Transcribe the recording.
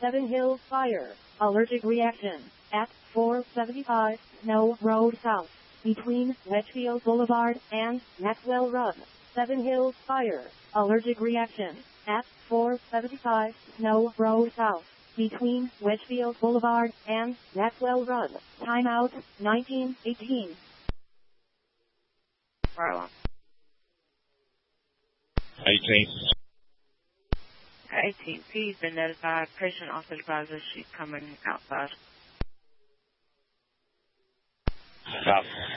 Seven Hills Fire. Allergic reaction. At 475 Snow Road South. Between Wedgefield Boulevard and Maxwell Road. Seven Hills Fire. Allergic reaction. At 475 Snow Road South. Between Wedgefield Boulevard and Maxwell Road. Timeout 1918. Fire alarm. 18P's been notified. Patient also advises she's coming outside. Stop.